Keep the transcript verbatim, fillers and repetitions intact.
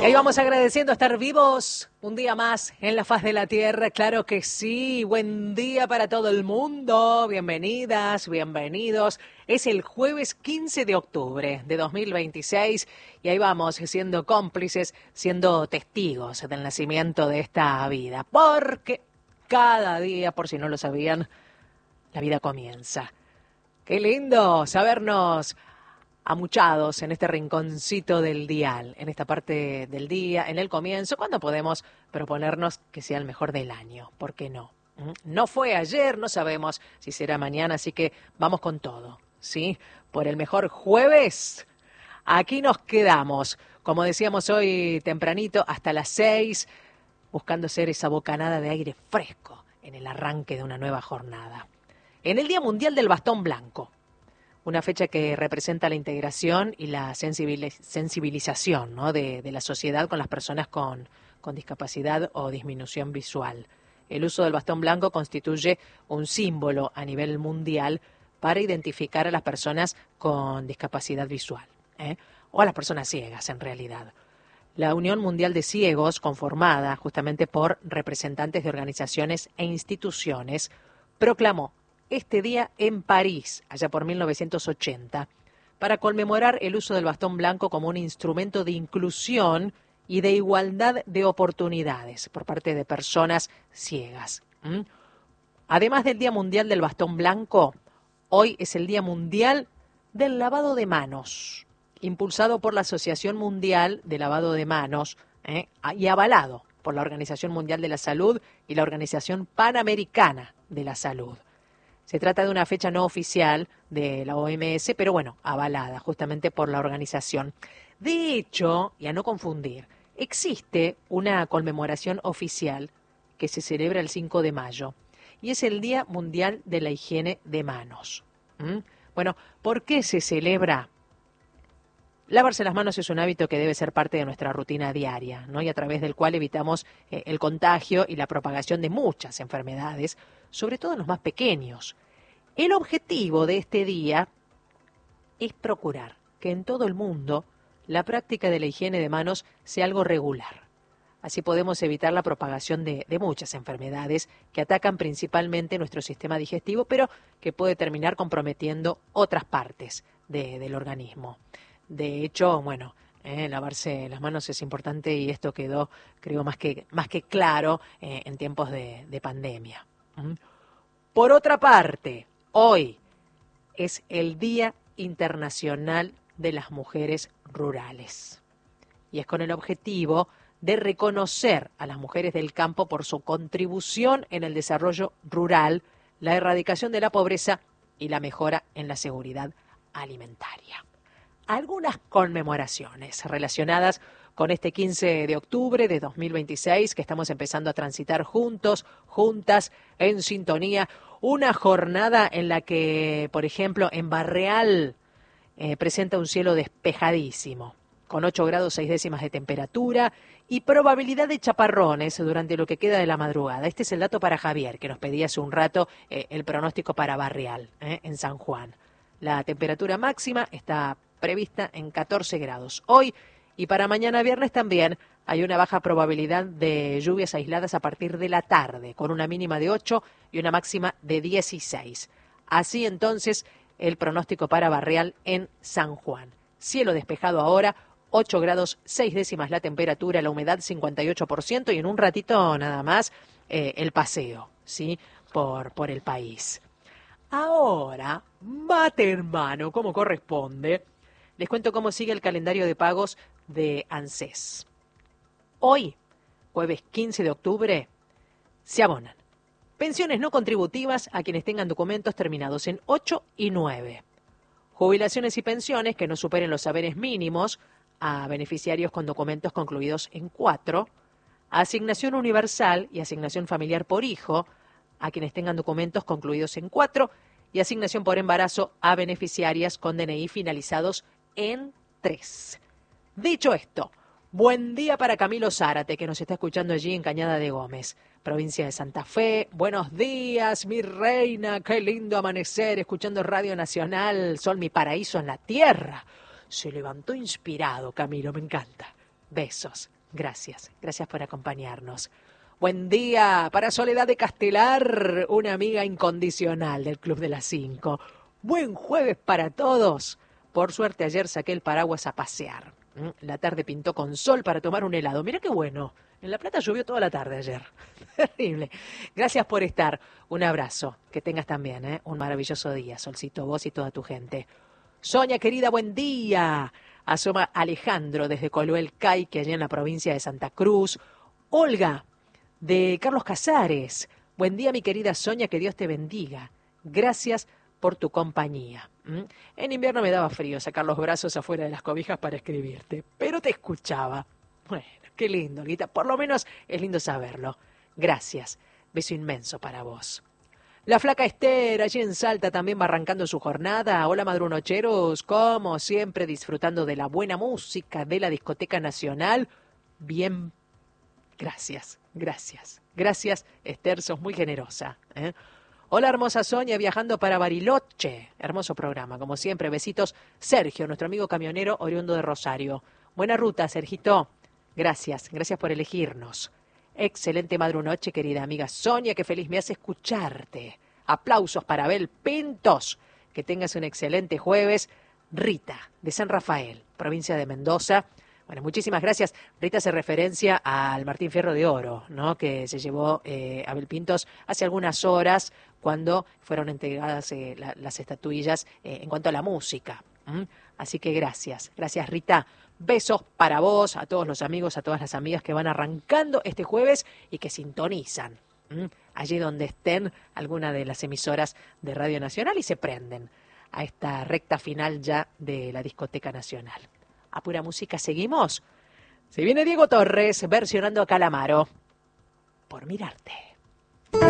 ahí vamos agradeciendo estar vivos un día más en la faz de la tierra, claro que sí. Buen día para todo el mundo, bienvenidas, bienvenidos. Es el jueves quince de octubre de dos mil veintiséis y ahí vamos siendo cómplices, siendo testigos del nacimiento de esta vida, porque cada día, por si no lo sabían, la vida comienza. Qué lindo sabernos amuchados en este rinconcito del dial, en esta parte del día, en el comienzo, cuando podemos proponernos que sea el mejor del año. ¿Por qué no? No fue ayer, no sabemos si será mañana, así que vamos con todo, ¿sí? Por el mejor jueves, aquí nos quedamos, como decíamos hoy tempranito, hasta las seis, buscando ser esa bocanada de aire fresco en el arranque de una nueva jornada. En el Día Mundial del Bastón Blanco, una fecha que representa la integración y la sensibilización, ¿no?, de, de la sociedad con las personas con, con discapacidad o disminución visual. El uso del bastón blanco constituye un símbolo a nivel mundial para identificar a las personas con discapacidad visual, ¿eh? o a las personas ciegas en realidad. La Unión Mundial de Ciegos, conformada justamente por representantes de organizaciones e instituciones, proclamó este día en París, allá por mil novecientos ochenta, para conmemorar el uso del bastón blanco como un instrumento de inclusión y de igualdad de oportunidades por parte de personas ciegas. ¿Mm? Además del Día Mundial del Bastón Blanco, hoy es el Día Mundial del Lavado de Manos, impulsado por la Asociación Mundial de Lavado de Manos, ¿eh? y avalado por la Organización Mundial de la Salud y la Organización Panamericana de la Salud. Se trata de una fecha no oficial de la O M S, pero bueno, avalada justamente por la organización. De hecho, y a no confundir, existe una conmemoración oficial que se celebra el cinco de mayo y es el Día Mundial de la Higiene de Manos. ¿Mm? Bueno, ¿por qué se celebra? Lavarse las manos es un hábito que debe ser parte de nuestra rutina diaria, ¿no? Y a través del cual evitamos eh, el contagio y la propagación de muchas enfermedades, sobre todo en los más pequeños. El objetivo de este día es procurar que en todo el mundo la práctica de la higiene de manos sea algo regular. Así podemos evitar la propagación de, de muchas enfermedades que atacan principalmente nuestro sistema digestivo, pero que puede terminar comprometiendo otras partes de, del organismo. De hecho, bueno, eh, lavarse las manos es importante y esto quedó, creo, más que, más que claro eh, en tiempos de, de pandemia. ¿Mm? Por otra parte, hoy es el Día Internacional de las Mujeres Rurales y es con el objetivo de reconocer a las mujeres del campo por su contribución en el desarrollo rural, la erradicación de la pobreza y la mejora en la seguridad alimentaria. Algunas conmemoraciones relacionadas con este quince de octubre de dos mil veintiséis que estamos empezando a transitar juntos, juntas, en sintonía. Una jornada en la que, por ejemplo, en Barreal eh, presenta un cielo despejadísimo, con ocho grados seis décimas de temperatura y probabilidad de chaparrones durante lo que queda de la madrugada. Este es el dato para Javier, que nos pedía hace un rato eh, el pronóstico para Barreal, eh, en San Juan. La temperatura máxima está prevista en catorce grados. Hoy y para mañana viernes también hay una baja probabilidad de lluvias aisladas a partir de la tarde, con una mínima de ocho y una máxima de dieciséis. Así entonces el pronóstico para Barreal en San Juan. Cielo despejado ahora, ocho grados seis décimas la temperatura, la humedad cincuenta y ocho por ciento y en un ratito nada más eh, el paseo, ¿sí?, por, por el país. Ahora, mate hermano, como corresponde, les cuento cómo sigue el calendario de pagos de ANSES. Hoy, jueves quince de octubre, se abonan pensiones no contributivas a quienes tengan documentos terminados en ocho y nueve. Jubilaciones y pensiones que no superen los saberes mínimos a beneficiarios con documentos concluidos en cuatro. Asignación universal y asignación familiar por hijo a quienes tengan documentos concluidos en cuatro. Y asignación por embarazo a beneficiarias con D N I finalizados en tres. Dicho esto, buen día para Camilo Zárate, que nos está escuchando allí en Cañada de Gómez, provincia de Santa Fe. Buenos días, mi reina, qué lindo amanecer, escuchando Radio Nacional, Sol, mi paraíso en la tierra. Se levantó inspirado, Camilo, me encanta. Besos, Gracias, gracias por acompañarnos. Buen día para Soledad de Castelar, una amiga incondicional del Club de las Cinco. Buen jueves para todos. Por suerte ayer saqué el paraguas a pasear. La tarde pintó con sol para tomar un helado. Mira qué bueno. En La Plata llovió toda la tarde ayer. Terrible. Gracias por estar. Un abrazo. Que tengas también ¿eh? un maravilloso día. Solcito, vos y toda tu gente. Sonia, querida, buen día. Asoma Alejandro desde Coluel Caique, allá en la provincia de Santa Cruz. Olga, de Carlos Casares. Buen día, mi querida Sonia, que Dios te bendiga. Gracias por tu compañía. ¿Mm? En invierno me daba frío sacar los brazos afuera de las cobijas para escribirte, pero te escuchaba. Bueno, qué lindo, Olguita. Por lo menos es lindo saberlo. Gracias. Beso inmenso para vos. La flaca Esther, allí en Salta, también va arrancando su jornada. Hola, madrunocheros. Como siempre, disfrutando de la buena música de la Discoteca Nacional. Bien. Gracias, gracias. Gracias, Esther, sos muy generosa. ¿eh? Hola, hermosa Sonia, viajando para Bariloche. Hermoso programa, como siempre. Besitos. Sergio, nuestro amigo camionero oriundo de Rosario. Buena ruta, Sergito. Gracias, gracias por elegirnos. Excelente madrunoche, querida amiga Sonia, que feliz me hace escucharte. Aplausos para Abel Pintos. Que tengas un excelente jueves. Rita, de San Rafael, provincia de Mendoza. Bueno, muchísimas gracias. Rita hace referencia al Martín Fierro de Oro, ¿no? Que se llevó eh, Abel Pintos hace algunas horas cuando fueron entregadas eh, la, las estatuillas eh, en cuanto a la música. ¿Mm? Así que gracias. Gracias, Rita. Besos para vos, a todos los amigos, a todas las amigas que van arrancando este jueves y que sintonizan ¿m? allí donde estén alguna de las emisoras de Radio Nacional y se prenden a esta recta final ya de la Discoteca Nacional. A pura música seguimos. Se viene Diego Torres versionando a Calamaro. Por mirarte.